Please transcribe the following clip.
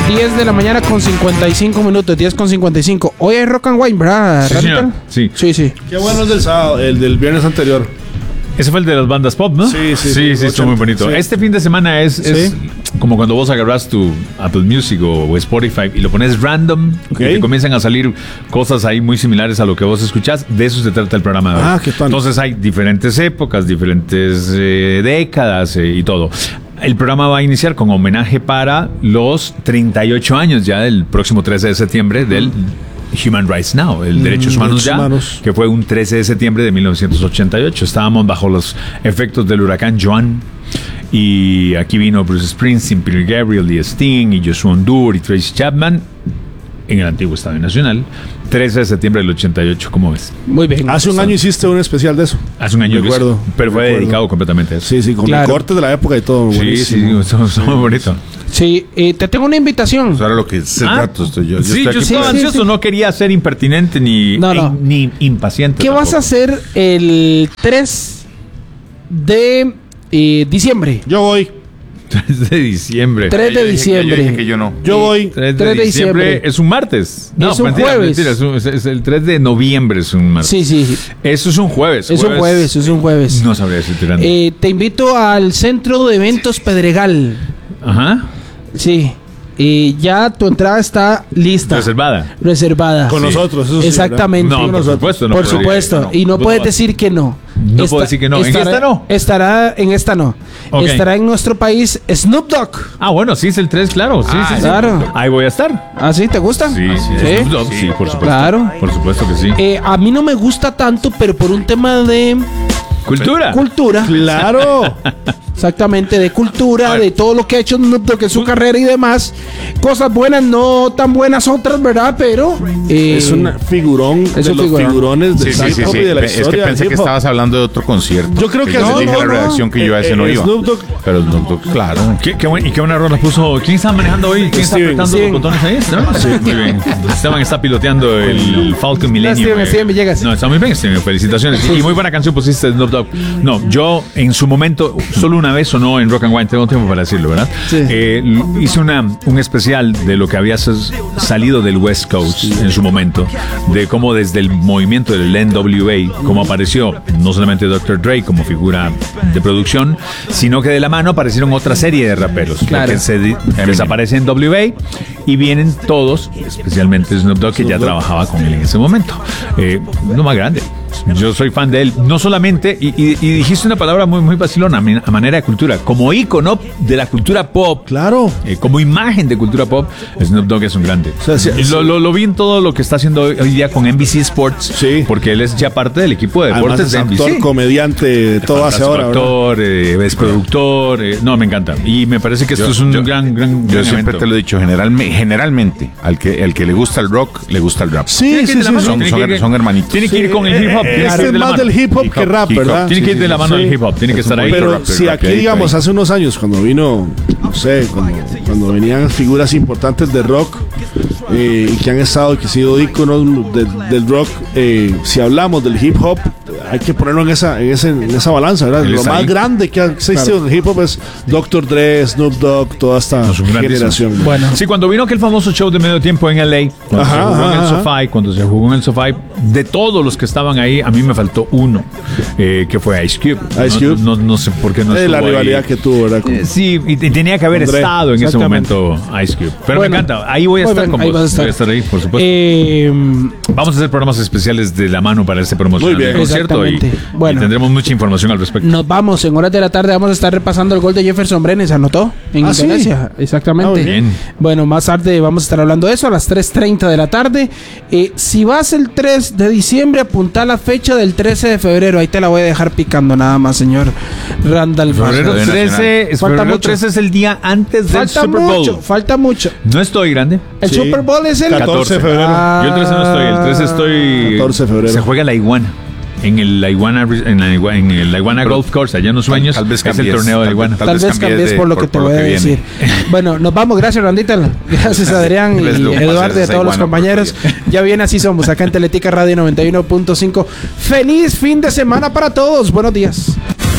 10 de la mañana con 55 minutos, 10 con 55. Hoy hay Rock and Wine, ¿verdad? Sí. Qué bueno el del sábado, el del viernes anterior. Ese fue el de las bandas pop, ¿no? Sí, estuvo muy bonito. Sí. Este fin de semana es como cuando vos agarras tu Apple Music o Spotify y lo pones random, y te comienzan a salir cosas ahí muy similares a lo que vos escuchás. De eso se trata el programa de hoy. Qué tal. Entonces hay diferentes épocas, diferentes décadas y todo. El programa va a iniciar con homenaje para los 38 años ya del próximo 13 de septiembre del Human Rights Now, el Derechos Humanos Ya, que fue un 13 de septiembre de 1988. Estábamos bajo los efectos del huracán Joan y aquí vino Bruce Springsteen, Peter Gabriel y Sting y Joshua Ondur y Tracy Chapman en el antiguo Estadio Nacional. 13 de septiembre del 88, ¿cómo ves? Muy bien. Hace un año hiciste un especial de eso. Hace un año, recuerdo, pero fue dedicado completamente a eso. Sí, con el corte de la época y todo. Sí, está muy bonito. Sí, te tengo una invitación. Eso era lo que hace rato estoy yo. Yo estaba ansioso, no quería ser impertinente ni impaciente. ¿Qué vas a hacer el 3 de diciembre? Yo voy. 3 de diciembre. 3 de diciembre. Yo dije que yo no. Yo voy. 3 de diciembre es un martes. No, es un jueves. Mentira, es el 3 de noviembre es un martes. Sí. Eso es un jueves. Es un jueves. No sabría decirte. Te invito al Centro de Eventos Pedregal. Ajá. Sí. Y ya tu entrada está lista. Reservada. Con nosotros, eso sí. Exactamente. No, por supuesto. Por supuesto. No. Y no puedes decir que no. No puedo decir que no. ¿En esta no? Estará en esta no. Okay. Estará en nuestro país Snoop Dogg. Bueno, sí, es el 3, claro. Sí, claro. Ahí voy a estar. ¿Sí? ¿Te gusta? Sí. Snoop Dogg, sí, por supuesto. Claro. Por supuesto que sí. A mí no me gusta tanto, pero por un tema de... Cultura. Claro. Exactamente, de cultura, de todo lo que ha hecho Snoop Dogg en su carrera y demás. Cosas buenas, no tan buenas otras, ¿verdad? Pero... es un figurón de los figurones de hip hop y de la historia. Es que pensé que estabas hablando de otro concierto. Yo creo que no, dije la redacción que yo a ese no iba. Snoop Dogg. Pero Snoop Dogg, claro. ¿Y qué buena rola puso? ¿Quién está manejando hoy? ¿Quién está apretando los botones ahí? ¿No? Sí, muy bien. Esteban está piloteando el Falcon Millennium. Steven Villegas. No, está muy bien, Steven. Felicitaciones. Y muy buena canción pusiste, Snoop Dogg. No, yo en su momento, solo una vez sonó en Rock and Wine, tengo tiempo para decirlo, ¿verdad? Sí. Hice un especial de lo que había salido del West Coast en su momento, de cómo desde el movimiento del NWA, cómo apareció no solamente Dr. Dre como figura de producción, sino que de la mano aparecieron otra serie de raperos, que desaparecen en NWA y vienen todos, especialmente Snoop Dogg, que ya trabajaba con él en ese momento. Uno más grande. Yo soy fan de él, no solamente, y dijiste una palabra muy vacilona, a manera de cultura, como ícono de la cultura pop, claro, como imagen de cultura pop, Snoop Dogg es un grande. O sea, lo vi en todo lo que está haciendo hoy día con NBC Sports, porque él es ya parte del equipo de deportes de NBC. Actor, comediante, todo hace ahora. Actor, es productor, no, me encanta. Y me parece que esto es un gran Yo siempre evento. Te lo he dicho, generalmente, al que le gusta el rock, le gusta el rap. Sí. Son hermanitos. Tiene que ir con el hip hop. Es más del hip hop que rap, ¿verdad? Tiene que ir de la mano del hip hop, tiene que estar ahí. Pero si aquí, digamos, hace unos años, cuando vino, no sé, cuando venían figuras importantes de rock y que han estado y que han sido íconos del rock, si hablamos del hip hop, hay que ponerlo en esa balanza, ¿verdad? Lo más grande que ha existido en el hip hop es Dr. Dre, Snoop Dogg, toda esta generación. Bueno. Sí, cuando vino aquel famoso show de medio tiempo en LA, cuando se jugó en el SoFi, de todos los que estaban ahí, a mí me faltó uno, que fue Ice Cube. No sé por qué no estuvo la rivalidad que tuvo, ¿verdad? Sí, y tenía que haber estado en ese momento Ice Cube. Pero me encanta, ahí voy a estar con vos. Voy a estar ahí, por supuesto. Vamos a hacer programas especiales de la mano para este promocional del concierto y tendremos mucha información al respecto. Nos vamos, en horas de la tarde vamos a estar repasando el gol de Jefferson Brenes, ¿anotó? En Indonesia, ¿sí? Exactamente. Bien. Bueno, más tarde vamos a estar hablando de eso a las 3:30 de la tarde. Si vas el 3 de diciembre, apunta la fecha del 13 de febrero. Ahí te la voy a dejar picando nada más, señor Randall. Febrero 13 es el día antes del Super Bowl. Falta mucho. No estoy grande. El Super Bowl es el 14 de febrero. Yo el 13 no estoy, el 13 estoy... 14 de febrero. Se juega la Iguana. En el Iguana Golf Course, allá en los sueños, tal vez es el torneo de Iguana. Tal vez cambies por lo que te voy a decir. Bueno, nos vamos. Gracias, Randita. Gracias, Adrián y Eduardo y a todos los compañeros. Ya viene Así Somos, acá en Teletica Radio 91.5. ¡Feliz fin de semana para todos! Buenos días.